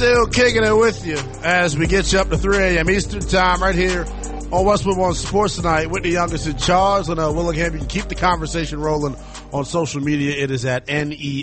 Still kicking it with you as we get you up to 3 a.m. Eastern time right here on Westwood One Sports Tonight. Whitney Youngers and Charles and Willingham. You can keep the conversation rolling on social media. It is at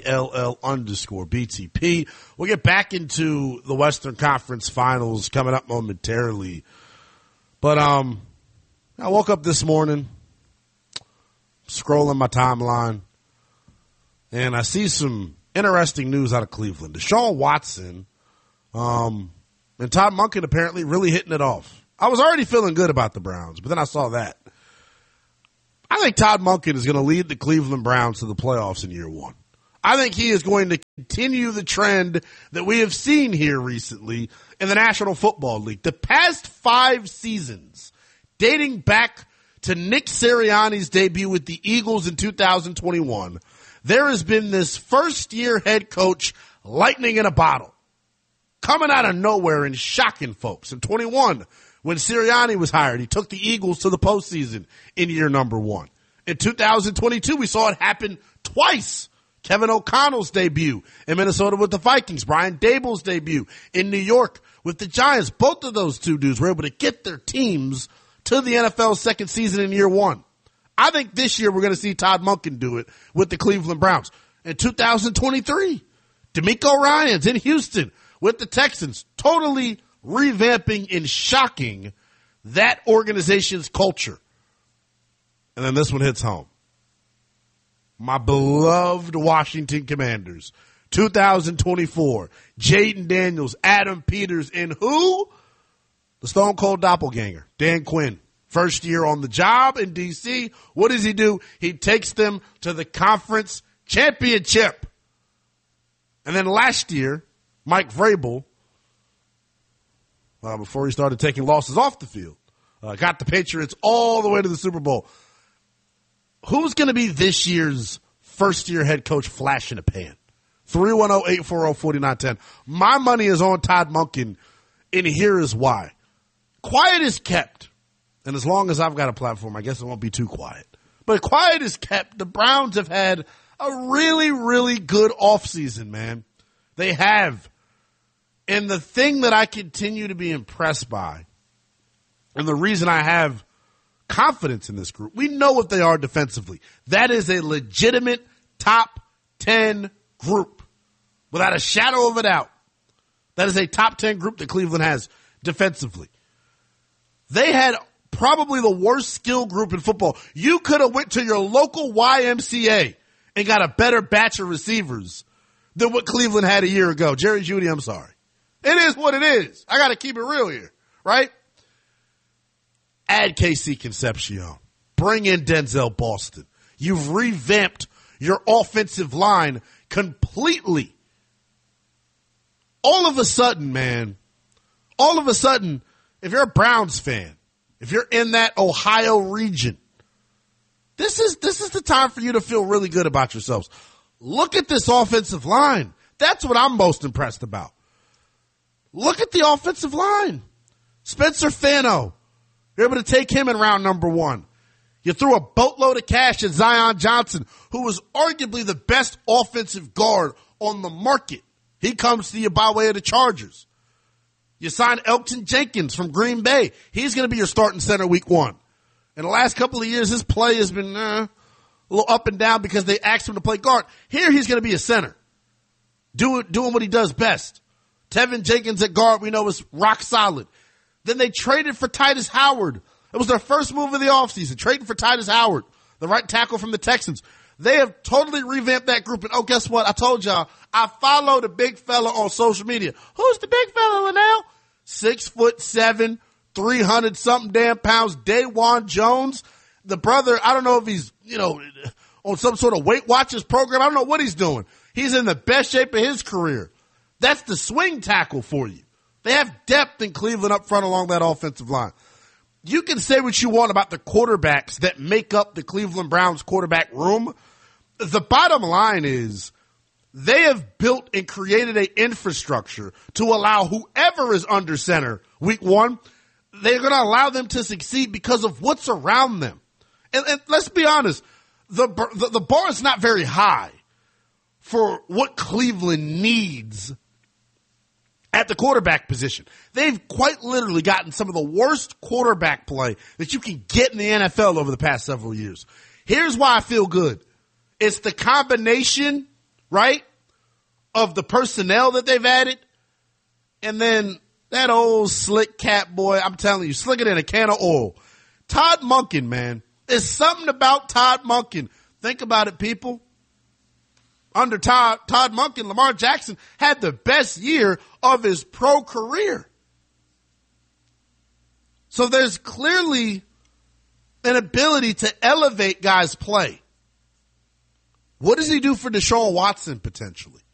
NELL_BTP. We'll get back into the Western Conference Finals coming up momentarily. But I woke up this morning, scrolling my timeline, and I see some interesting news out of Cleveland. Deshaun Watson and Todd Monken apparently really hitting it off. I was already feeling good about the Browns, but then I saw that. I think Todd Monken is going to lead the Cleveland Browns to the playoffs in year one. I think he is going to continue the trend that we have seen here recently in the National Football League. The past 5 seasons, dating back to Nick Sirianni's debut with the Eagles in 2021, there has been this first-year head coach lightning in a bottle, coming out of nowhere and shocking folks. In 21, when Sirianni was hired, he took the Eagles to the postseason in year number 1. In 2022, we saw it happen twice. Kevin O'Connell's debut in Minnesota with the Vikings, Brian Daboll's debut in New York with the Giants. Both of those two dudes were able to get their teams to the NFL's second season in year 1. I think this year we're going to see Todd Monken do it with the Cleveland Browns. In 2023, DeMeco Ryans in Houston with the Texans, totally revamping and shocking that organization's culture. And then this one hits home. My beloved Washington Commanders, 2024, Jaden Daniels, Adam Peters, and who? The Stone Cold Doppelganger, Dan Quinn. First year on the job in D.C. What does he do? He takes them to the conference championship. And then last year, Mike Vrabel, before he started taking losses off the field, got the Patriots all the way to the Super Bowl. Who's going to be this year's first-year head coach flash in a pan? 310-840-4910. My money is on Todd Monken, and here is why. Quiet is kept. And as long as I've got a platform, I guess it won't be too quiet. But quiet is kept. The Browns have had a really, really good offseason, man. They have. And the thing that I continue to be impressed by, and the reason I have confidence in this group, we know what they are defensively. That is a legitimate top 10 group. Without a shadow of a doubt. That is a top 10 group that Cleveland has defensively. They had probably the worst skill group in football. You could have went to your local YMCA and got a better batch of receivers than what Cleveland had a year ago. Jerry Jeudy, I'm sorry. It is what it is. I got to keep it real here, right? Add KC Concepcion. Bring in Denzel Boston. You've revamped your offensive line completely. All of a sudden, man, if you're a Browns fan, if you're in that Ohio region, this is the time for you to feel really good about yourselves. Look at this offensive line. That's what I'm most impressed about. Look at the offensive line. Spencer Fano. You're able to take him in round number 1. You threw a boatload of cash at Zion Johnson, who was arguably the best offensive guard on the market. He comes to you by way of the Chargers. You signed Elgton Jenkins from Green Bay. He's going to be your starting center week 1. In the last couple of years, his play has been a little up and down because they asked him to play guard. Here, he's going to be a center, doing what he does best. Tevin Jenkins at guard, we know, is rock solid. Then they traded for Titus Howard. It was their first move of the offseason, trading for Titus Howard, the right tackle from the Texans. They have totally revamped that group. And, guess what? I told y'all, I follow the big fella on social media. Who's the big fella, Linnell? 6'7", 300-something damn pounds, Dawan Jones. The brother, I don't know if he's, on some sort of Weight Watchers program. I don't know what he's doing. He's in the best shape of his career. That's the swing tackle for you. They have depth in Cleveland up front along that offensive line. You can say what you want about the quarterbacks that make up the Cleveland Browns quarterback room. The bottom line is they have built and created an infrastructure to allow whoever is under center week 1, they're going to allow them to succeed because of what's around them. And let's be honest, the bar is not very high for what Cleveland needs at the quarterback position. They've quite literally gotten some of the worst quarterback play that you can get in the NFL over the past several years. Here's why I feel good. It's the combination, right, of the personnel that they've added, and then that old slick cat boy, I'm telling you, slicker than a can of oil. Todd Monken, man. There's something about Todd Monken. Think about it, people. Under Todd Monken, Lamar Jackson had the best year of his pro career. So there's clearly an ability to elevate guys' play. What does he do for Deshaun Watson potentially?